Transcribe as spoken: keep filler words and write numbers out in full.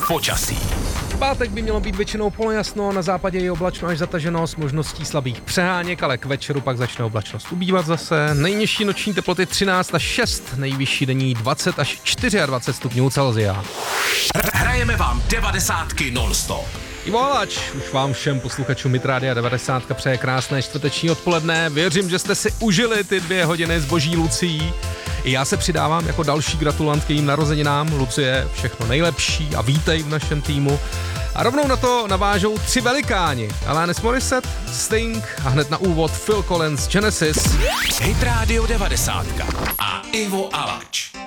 počasí. Pátek by mělo být většinou polojasno, na západě je oblačno až zataženo s možností slabých přeháněk, ale k večeru pak začne oblačnost ubývat zase. Nejnižší noční teploty třináct až šest, nejvyšší denní dvacet až dvacet čtyři stupňů Celsia. Hrajeme vám devadesátky non-stop. Ivo Alač, už vám všem posluchačům Hit Rádia devadesát přeje krásné čtvrteční odpoledne. Věřím, že jste si užili ty dvě hodiny s boží Lucií. I já se přidávám jako další gratulant k jejím narozeninám. Lucie, všechno nejlepší a vítej v našem týmu. A rovnou na to navážou tři velikáni. Alanis Morissette, Sting a hned na úvod Phil Collins, Genesis. Hit Radio devadesát a Ivo Alač.